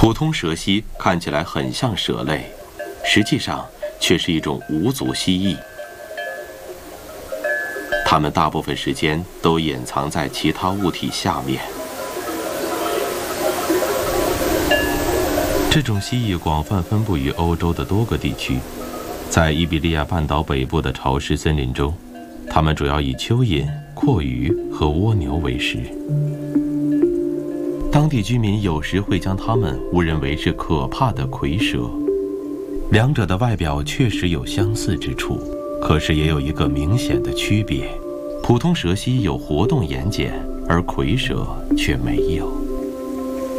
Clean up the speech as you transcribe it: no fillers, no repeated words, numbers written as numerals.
普通蛇蜥看起来很像蛇类，实际上却是一种无足蜥蜴。它们大部分时间都隐藏在其他物体下面。这种蜥蜴广泛分布于欧洲的多个地区，在伊比利亚半岛北部的潮湿森林中，它们主要以蚯蚓、阔鱼和蜗牛为食。当地居民有时会将它们误认为是可怕的蝰蛇。两者的外表确实有相似之处，可是也有一个明显的区别：普通蛇蜥有活动眼睑，而蝰蛇却没有。